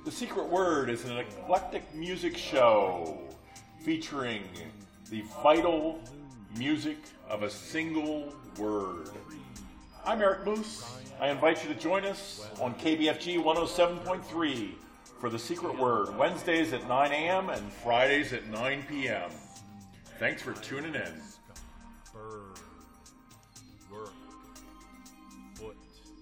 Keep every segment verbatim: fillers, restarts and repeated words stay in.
The Secret Word is an eclectic music show featuring the vital music of a single word. I'm Eric Moose. I invite you to join us on K B F G one oh seven point three for The Secret Word, Wednesdays at nine a.m. and Fridays at nine p.m. Thanks for tuning in. Bird, work, foot.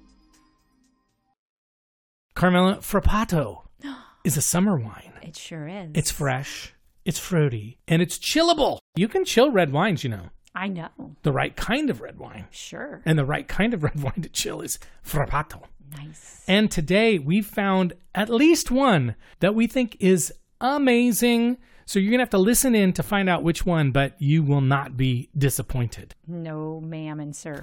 Carmela, Frappato is a summer wine. It sure is. It's fresh, it's fruity, and it's chillable. You can chill red wines, you know. I know. The right kind of red wine. Sure. And the right kind of red wine to chill is Frappato. Nice. And today we found at least one that we think is amazing. So you're going to have to listen in to find out which one, but you will not be disappointed. No, ma'am and sir.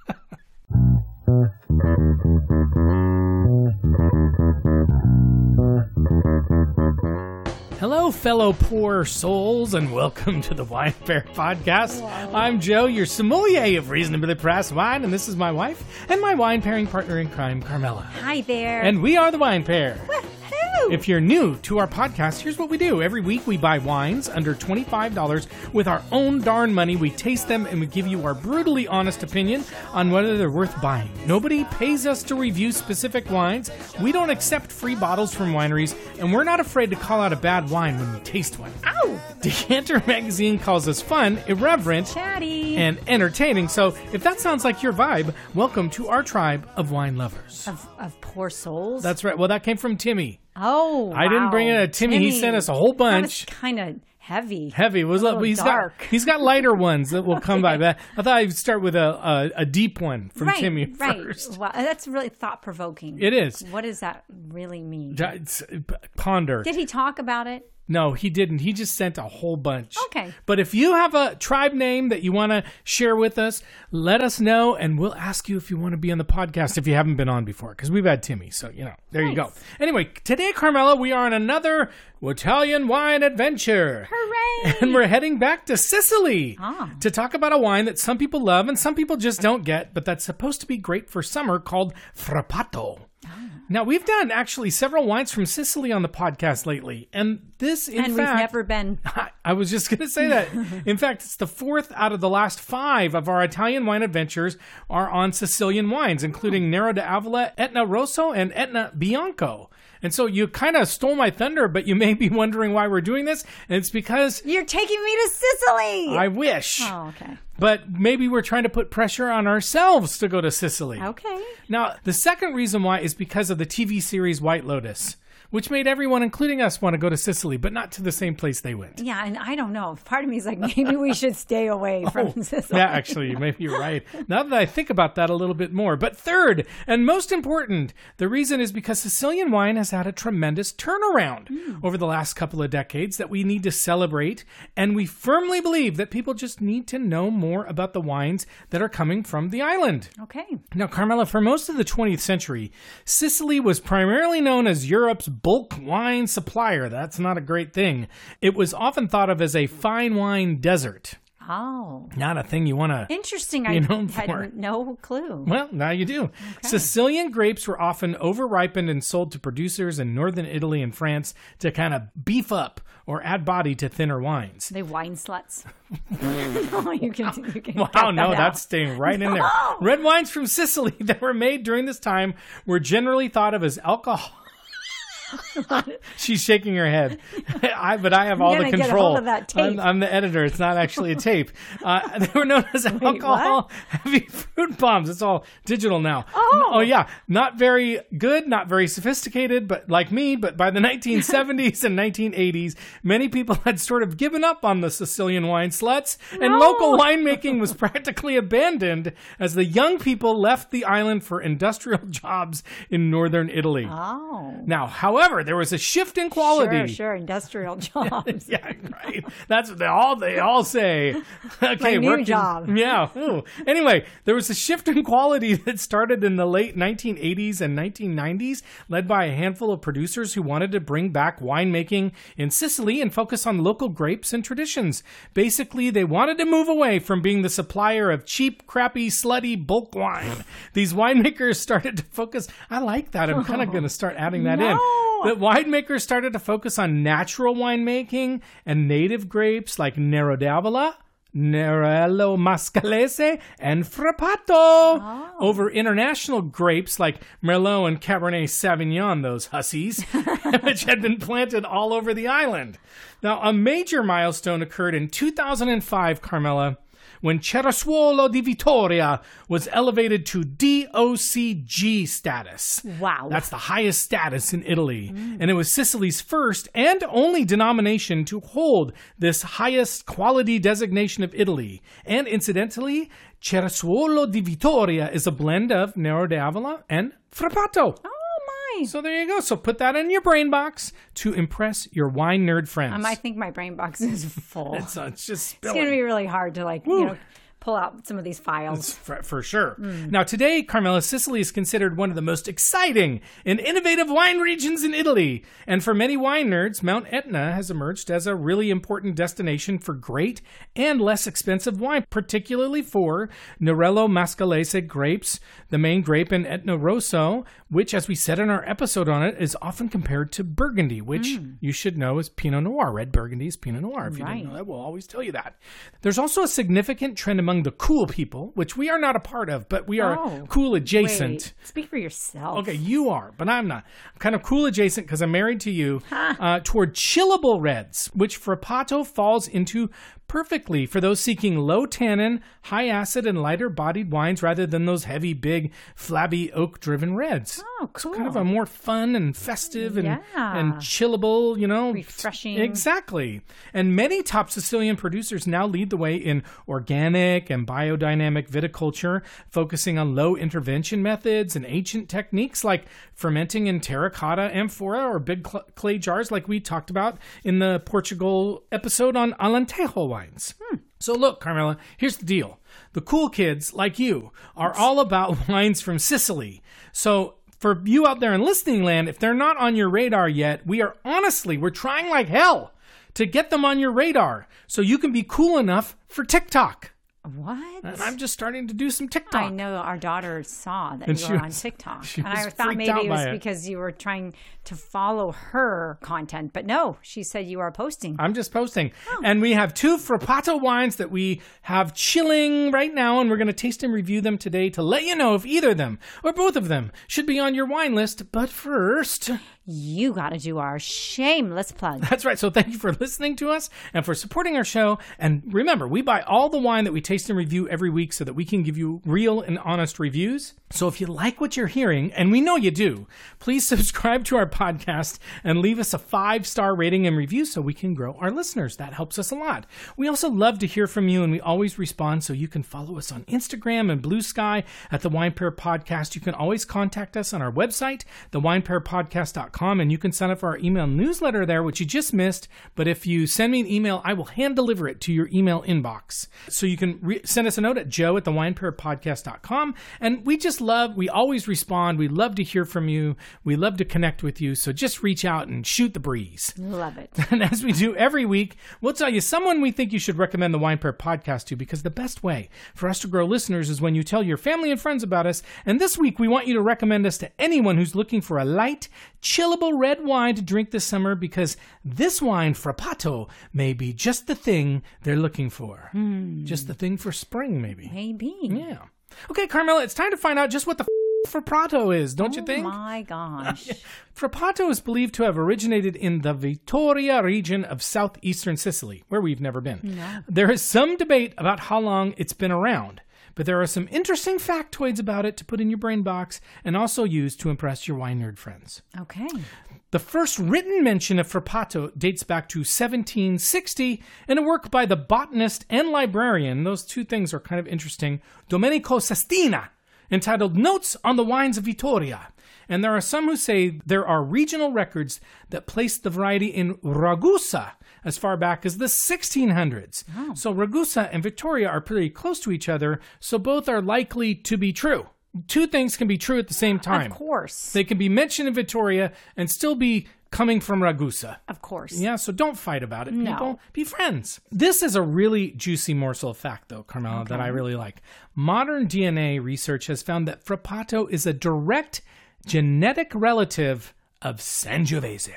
Hello, fellow poor souls, and welcome to the Wine Pair Podcast. Wow. I'm Joe, your sommelier of reasonably priced wine, and this is my wife and my wine pairing partner in crime, Carmela. Hi there. And we are the Wine Pair. Woohoo! If you're new to our podcast, here's what we do. Every week we buy wines under twenty-five dollars with our own darn money. We taste them and we give you our brutally honest opinion on whether they're worth buying. Nobody pays us to review specific wines. We don't accept free bottles from wineries, and we're not afraid to call out a bad wine when we taste one. Ow! Decanter Magazine calls us fun, irreverent, chatty, and entertaining. So if that sounds like your vibe, welcome to our tribe of wine lovers. Of, of poor souls? That's right. Well, that came from Timmy. Oh, I didn't wow. bring it. Timmy, Timmy, he sent us a whole bunch. That was kind of heavy. Heavy. Was a he's dark. got he's got lighter ones that will come by. But I thought I'd start with a a, a deep one from right, Timmy right. first. Wow, that's really thought provoking. It is. What does that really mean? It's, ponder. Did he talk about it? No, he didn't. He just sent a whole bunch. Okay. But if you have a tribe name that you want to share with us, let us know, and we'll ask you if you want to be on the podcast if you haven't been on before, because we've had Timmy. So, you know, there nice. You go. Anyway, today, Carmela, we are on another Italian wine adventure. Hooray! And we're heading back to Sicily ah. to talk about a wine that some people love and some people just don't get, but that's supposed to be great for summer, called Frappato. Now, we've done actually several wines from Sicily on the podcast lately, and this, in and fact... And we've never been... I, I was just going to say that. In fact, it's the fourth out of the last five of our Italian wine adventures are on Sicilian wines, including Nero d'Avola, Etna Rosso, and Etna Bianco. And so you kind of stole my thunder, but you may be wondering why we're doing this, and it's because... You're taking me to Sicily! I wish. Oh, okay. But maybe we're trying to put pressure on ourselves to go to Sicily. Okay. Now, the second reason why is because of the T V series White Lotus, which made everyone, including us, want to go to Sicily, but not to the same place they went. Yeah, and I don't know. Part of me is like, maybe we should stay away from oh, Sicily. Yeah, actually, maybe you're right. Now that I think about that a little bit more. But third, and most important, the reason is because Sicilian wine has had a tremendous turnaround mm. over the last couple of decades that we need to celebrate. And we firmly believe that people just need to know more about the wines that are coming from the island. Okay. Now, Carmela, for most of the twentieth century, Sicily was primarily known as Europe's bulk wine supplier. That's not a great thing. It was often thought of as a fine wine desert. Oh. Not a thing you want to Interesting. be I known had for. no clue. Well, now you do. Okay. Sicilian grapes were often over-ripened and sold to producers in northern Italy and France to kind of beef up or add body to thinner wines. They wine sluts. oh, you can, you can wow, no, that that's staying right in there. No! Red wines from Sicily that were made during this time were generally thought of as alcohol. She's shaking her head. I, but I have all the control. Get a hold of that tape. I'm, I'm the editor. It's not actually a tape. Uh, they were known as alcohol-heavy fruit bombs. It's all digital now. Oh. oh, yeah. Not very good, not very sophisticated, but like me. But by the nineteen seventies and nineteen eighties, many people had sort of given up on the Sicilian wine sluts, and no. local winemaking was practically abandoned as the young people left the island for industrial jobs in northern Italy. Oh. Now, however, However, there was a shift in quality. Sure, sure, industrial jobs. yeah, right. That's what they all they all say. Okay, My new working, job. Yeah. Ooh. Anyway, there was a shift in quality that started in the late nineteen eighties and nineteen nineties, led by a handful of producers who wanted to bring back winemaking in Sicily and focus on local grapes and traditions. Basically, they wanted to move away from being the supplier of cheap, crappy, slutty bulk wine. These winemakers started to focus. I like that. I'm kind of going to start adding that no. in. that winemakers started to focus on natural winemaking and native grapes like Nero d'Avola, Nerello Mascalese, and Frappato Oh. over international grapes like Merlot and Cabernet Sauvignon, those hussies, which had been planted all over the island. Now, a major milestone occurred in two thousand five, Carmela, when Cerasuolo di Vittoria was elevated to D O C G status. Wow. That's the highest status in Italy. Mm. And it was Sicily's first and only denomination to hold this highest quality designation of Italy. And incidentally, Cerasuolo di Vittoria is a blend of Nero d'Avola and Frappato. Oh, my. So there you go. So put that in your brain box to impress your wine nerd friends. Um, I think my brain box is full. it's, uh, it's just It's spilling. going to be really hard to, like, Woo. you know, pull out some of these files. For, for sure. Mm. Now, today, Carmela, Sicily is considered one of the most exciting and innovative wine regions in Italy. And for many wine nerds, Mount Etna has emerged as a really important destination for great and less expensive wine, particularly for Nerello Mascalese grapes, the main grape in Etna Rosso, which, as we said in our episode on it, is often compared to Burgundy, which mm. you should know is Pinot Noir. Red Burgundy is Pinot Noir. If you right. didn't know that, we'll always tell you that. There's also a significant trend among the cool people, which we are not a part of, but we are oh, cool adjacent. Wait, speak for yourself. Okay, you are, but I'm not. I'm kind of cool adjacent because I'm married to you, uh, toward chillable reds, which Frappato falls into perfectly for those seeking low tannin, high acid, and lighter bodied wines rather than those heavy, big, flabby, oak driven reds. Oh, cool. So kind of a more fun and festive and, yeah. and chillable, you know. Refreshing. Exactly. And many top Sicilian producers now lead the way in organic and biodynamic viticulture, focusing on low intervention methods and ancient techniques like fermenting in terracotta amphora or big cl- clay jars like we talked about in the Portugal episode on Alentejo wines. Hmm. So look, Carmela, here's the deal. The cool kids, like you, are all about wines from Sicily. So for you out there in listening land, if they're not on your radar yet, we are honestly, we're trying like hell to get them on your radar so you can be cool enough for TikTok. What? And I'm just starting to do some TikTok. I know our daughter saw that And you she were was- on TikTok. she And I was thought freaked maybe out it was by it. because you were trying to follow her content. But no, she said you are posting. I'm just posting. And we have two Frappato wines that we have chilling right now, and we're going to taste and review them today to let you know if either of them or both of them should be on your wine list. But first, You got to do our shameless plug. that's right. So thank you for listening to us and for supporting our show. And remember, we buy all the wine that we taste and review every week so that we can give you real and honest reviews. So if you like what you're hearing, and we know you do, please subscribe to our podcast and leave us a five-star rating and review so we can grow our listeners. That helps us a lot. We also love to hear from you, and we always respond, so you can follow us on Instagram and Blue Sky at The Wine Pair Podcast. You can always contact us on our website, the wine pair podcast dot com, and you can sign up for our email newsletter there, which you just missed. But if you send me an email, I will hand deliver it to your email inbox. So you can re- send us a note at joe at the wine pair podcast dot com. And we just love, we always respond. We love to hear from you. We love to connect with you. So just reach out and shoot the breeze. Love it. And as we do every week, we'll tell you someone we think you should recommend the Wine Pair Podcast to, because the best way for us to grow listeners is when you tell your family and friends about us. And this week, we want you to recommend us to anyone who's looking for a light, chillable red wine to drink this summer, because this wine, Frappato, may be just the thing they're looking for. Hmm. Just the thing for spring, maybe. Maybe. Yeah. Okay, Carmela, it's time to find out just what the f- Frappato is, don't you think? Oh my gosh. Frappato is believed to have originated in the Vittoria region of southeastern Sicily, where we've never been. No. There is some debate about how long it's been around, but there are some interesting factoids about it to put in your brain box and also use to impress your wine nerd friends. Okay. The first written mention of Frappato dates back to seventeen sixty in a work by the botanist and librarian, those two things are kind of interesting, Domenico Sestina, entitled Notes on the Wines of Vittoria. And there are some who say there are regional records that place the variety in Ragusa as far back as the sixteen hundreds. Oh. So Ragusa and Vittoria are pretty close to each other, so both are likely to be true. Two things can be true at the same time. Of course. They can be mentioned in Vittoria and still be coming from Ragusa. Of course. Yeah, so don't fight about it, No. people. Be friends. This is a really juicy morsel of fact, though, Carmela, that I really like. Modern D N A research has found that Frappato is a direct genetic relative of Sangiovese.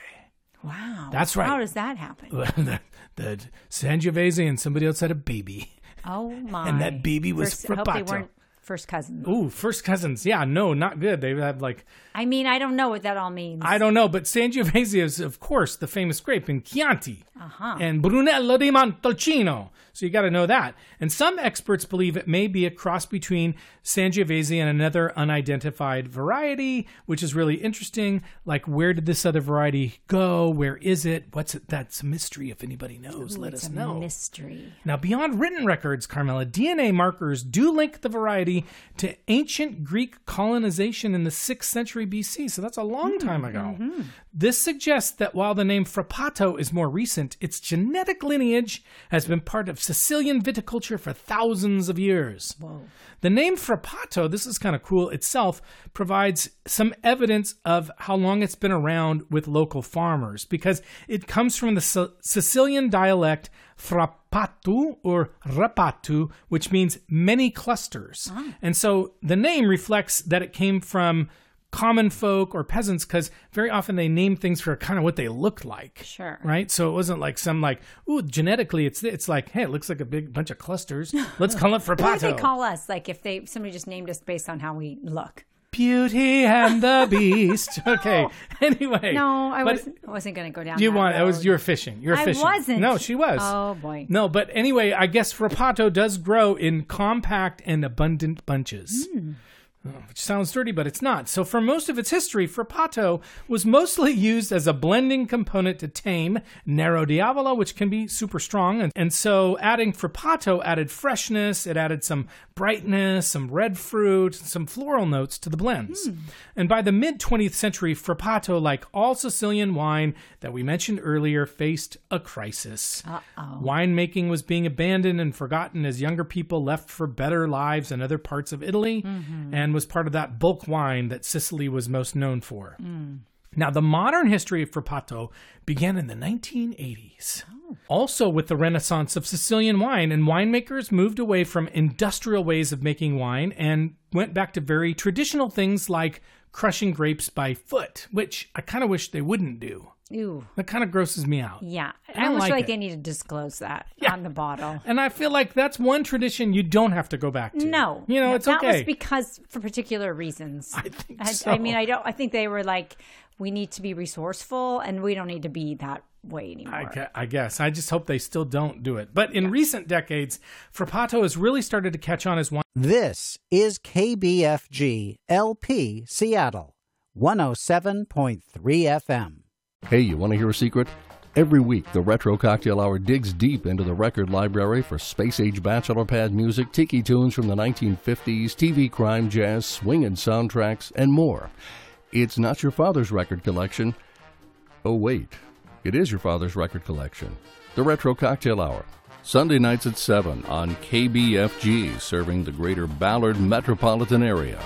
Wow. That's right. How does that happen? the, the Sangiovese and somebody else had a baby. Oh, my. And that baby was First, I hope they Frappato. weren't first cousins. Ooh, first cousins. Yeah, no, not good. They had like... I mean, I don't know what that all means. I don't know, but Sangiovese is, of course, the famous grape in Chianti Uh-huh. and Brunello di Montalcino. So you got to know that. And some experts believe it may be a cross between Sangiovese and another unidentified variety, which is really interesting. Like, where did this other variety go? Where is it? What's it? That's a mystery. If anybody knows, Ooh, let it's us a know. mystery. Now, beyond written records, Carmela, D N A markers do link the variety to ancient Greek colonization in the sixth century B C, so that's a long time ago. Mm-hmm. This suggests that while the name Frappato is more recent, its genetic lineage has been part of Sicilian viticulture for thousands of years. Whoa. The name Frappato, this is kind of cool itself, provides some evidence of how long it's been around with local farmers because it comes from the S- Sicilian dialect Frappatu or Rapatu, which means many clusters. Oh. And so the name reflects that it came from common folk or peasants because very often they name things for kind of what they look like. Sure. Right? So it wasn't like some like, ooh, genetically it's it's like, hey, it looks like a big bunch of clusters. Let's call it Frappato. What would they call us? Like if they somebody just named us based on how we look. Beauty and the Beast. Okay. Anyway. No, I but wasn't. I wasn't going to go down. You that want? It was road. you were fishing. You were I fishing. wasn't. No, she was. Oh boy. No, but anyway, I guess Frappato does grow in compact and abundant bunches. Mm. Which sounds dirty, but it's not. So for most of its history, Frappato was mostly used as a blending component to tame Nero Diavolo, which can be super strong. And, and so adding Frappato added freshness, it added some brightness, some red fruit, some floral notes to the blends. Mm. And by the mid-twentieth century, Frappato, like all Sicilian wine that we mentioned earlier, faced a crisis. Uh-oh. Winemaking was being abandoned and forgotten as younger people left for better lives in other parts of Italy. Mm-hmm. And was part of that bulk wine that Sicily was most known for. Mm. Now, the modern history of Frappato began in the nineteen eighties. Oh. Also with the renaissance of Sicilian wine, and winemakers moved away from industrial ways of making wine and went back to very traditional things like crushing grapes by foot, which I kind of wish they wouldn't do. Ew. That kind of grosses me out. Yeah. I I, don't almost like feel like it. they need to disclose that Yeah. on the bottle. And I feel like that's one tradition you don't have to go back to. No. You know, No, it's that okay. was because for particular reasons. I think I, so. I mean, I don't. I think they were like, we need to be resourceful, and we don't need to be that way anymore. I, gue- I guess. I just hope they still don't do it. But in recent decades, Frappato has really started to catch on as wine. This is K B F G L P Seattle, one oh seven point three F M. Hey, you want to hear a secret? Every week, the Retro Cocktail Hour digs deep into the record library for space-age bachelor pad music, tiki tunes from the nineteen fifties, T V crime, jazz, swing and soundtracks, and more. It's not your father's record collection. Oh, wait. It is your father's record collection. The Retro Cocktail Hour. Sunday nights at seven on K B F G, serving the greater Ballard metropolitan area.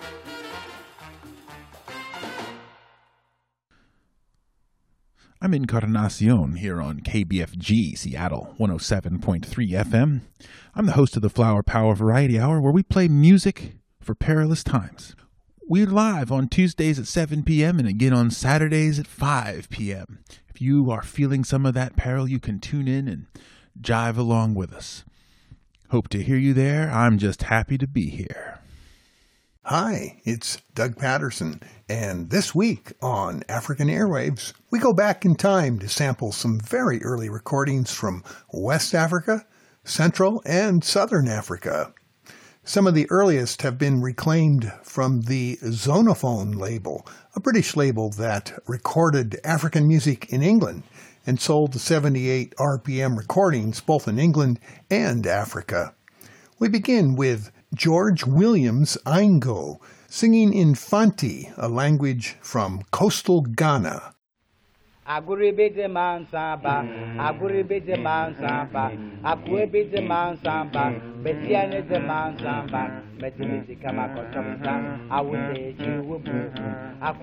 I'm Encarnacion here on K B F G Seattle one oh seven point three F M. I'm the host of the Flower Power Variety Hour, where we play music for perilous times. We're live on Tuesdays at seven p.m. and again on Saturdays at five p.m. If you are feeling some of that peril, you can tune in and jive along with us. Hope to hear you there. I'm just happy to be here. Hi, it's Doug Patterson, and this week on African Airwaves, we go back in time to sample some very early recordings from West Africa, Central, and Southern Africa. Some of the earliest have been reclaimed from the Zonophone label, a British label that recorded African music in England and sold the seventy-eight R P M recordings both in England and Africa. We begin with George Williams Aingo, singing in Fanti, a language from coastal Ghana. Aguribete man samba, aguribete man samba, akwebete man samba, betianete man samba, betimisi kama kotamsa, awude chiwu bubu.